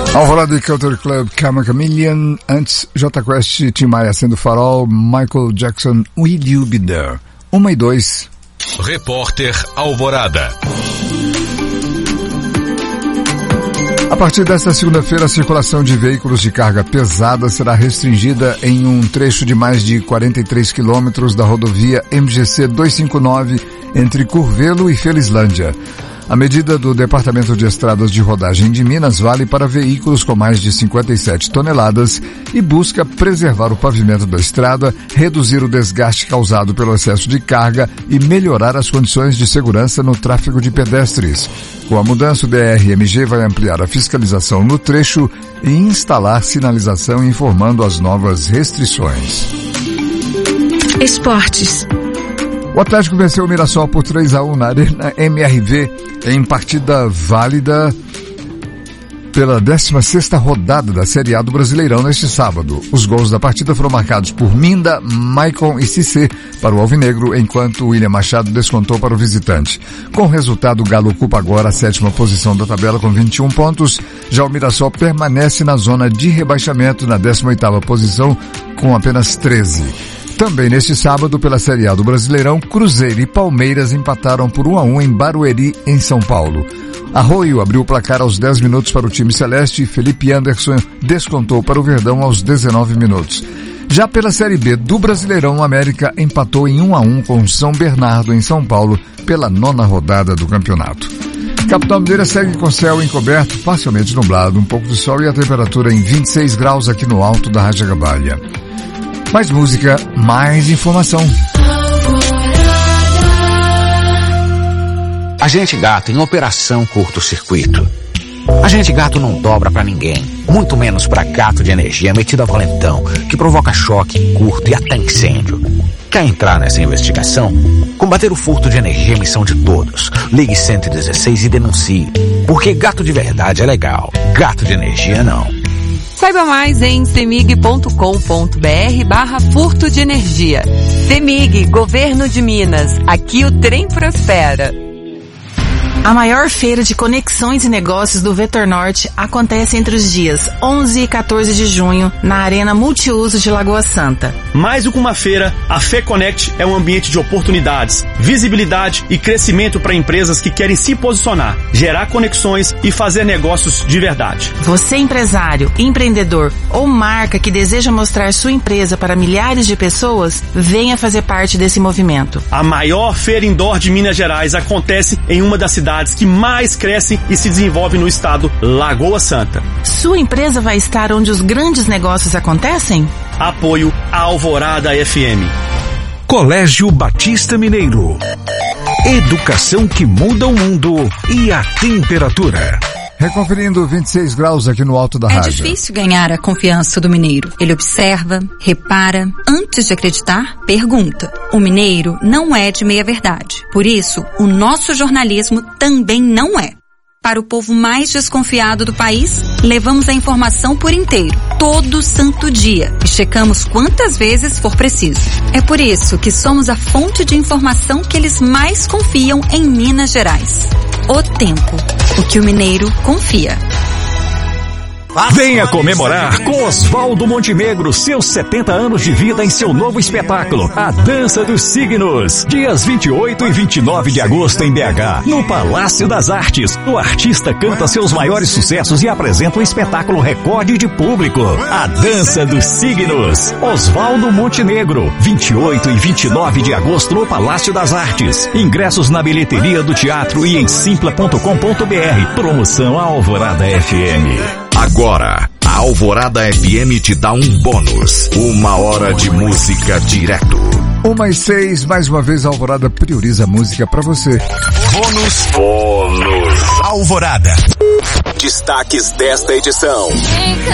Alvorada e Country Club, Karma Chameleon. Antes, J Quest, Tim Maia sendo Farol, Michael Jackson, Will You Be There. 1 e 2. Repórter Alvorada. A partir desta segunda-feira, a circulação de veículos de carga pesada será restringida em um trecho de mais de 43 quilômetros da rodovia MGC 259 entre Curvelo e Felizlândia. A medida do Departamento de Estradas de Rodagem de Minas vale para veículos com mais de 57 toneladas e busca preservar o pavimento da estrada, reduzir o desgaste causado pelo excesso de carga e melhorar as condições de segurança no tráfego de pedestres. Com a mudança, o DRMG vai ampliar a fiscalização no trecho e instalar sinalização informando as novas restrições. Esportes. O Atlético venceu o Mirassol por 3-1 na Arena MRV em partida válida pela 16ª rodada da Série A do Brasileirão neste sábado. Os gols da partida foram marcados por Minda, Maicon e Cissé para o alvinegro, enquanto William Machado descontou para o visitante. Com o resultado, o Galo ocupa agora a 7ª posição da tabela com 21 pontos. Já o Mirassol permanece na zona de rebaixamento na 18ª posição com apenas 13. Também neste sábado, pela Série A do Brasileirão, Cruzeiro e Palmeiras empataram por 1-1 em Barueri, em São Paulo. Arroio abriu o placar aos 10 minutos para o time celeste e Felipe Anderson descontou para o Verdão aos 19 minutos. Já pela Série B do Brasileirão, o América empatou em 1-1 com São Bernardo, em São Paulo, pela 9ª rodada do campeonato. Capital Mineira segue com céu encoberto, parcialmente nublado, um pouco de sol e a temperatura em 26 graus aqui no alto da Rádio Agabalha. Mais música, mais informação. Agente Gato em operação curto-circuito. Agente Gato não dobra pra ninguém, muito menos pra gato de energia metido a valentão, que provoca choque, curto e até incêndio. Quer entrar nessa investigação? Combater o furto de energia é missão de todos. Ligue 116 e denuncie. Porque gato de verdade é legal, gato de energia não. Saiba mais em cemig.com.br/furto de energia. Cemig, Governo de Minas. Aqui o trem prospera. A maior feira de conexões e negócios do Vetor Norte acontece entre os dias 11 e 14 de junho na Arena Multiuso de Lagoa Santa. Mais do que uma feira, a FEConnect é um ambiente de oportunidades, visibilidade e crescimento para empresas que querem se posicionar, gerar conexões e fazer negócios de verdade. Você, empresário, empreendedor ou marca que deseja mostrar sua empresa para milhares de pessoas, venha fazer parte desse movimento. A maior feira indoor de Minas Gerais acontece em uma das cidades que mais crescem e se desenvolvem no estado, Lagoa Santa. Sua empresa vai estar onde os grandes negócios acontecem? Apoio Alvorada FM. Colégio Batista Mineiro. Educação que muda o mundo e a temperatura. Reconferindo 26 graus aqui no alto da rádio. É difícil ganhar a confiança do mineiro. Ele observa, repara, antes de acreditar, pergunta. O mineiro não é de meia-verdade. Por isso, o nosso jornalismo também não é. Para o povo mais desconfiado do país, levamos a informação por inteiro, todo santo dia, e checamos quantas vezes for preciso. É por isso que somos a fonte de informação que eles mais confiam em Minas Gerais. O Tempo, o que o mineiro confia. Venha comemorar com Oswaldo Montenegro seus 70 anos de vida em seu novo espetáculo, A Dança dos Signos. Dias 28 e 29 de agosto em BH, no Palácio das Artes. O artista canta seus maiores sucessos e apresenta um espetáculo recorde de público. A Dança dos Signos. Oswaldo Montenegro, 28 e 29 de agosto no Palácio das Artes. Ingressos na bilheteria do teatro e em simpla.com.br. Promoção Alvorada FM. Agora, a Alvorada FM te dá um bônus. 1 hora de música direto. 1:06, mais uma vez a Alvorada prioriza a música pra você. Bônus. Alvorada. Destaques desta edição.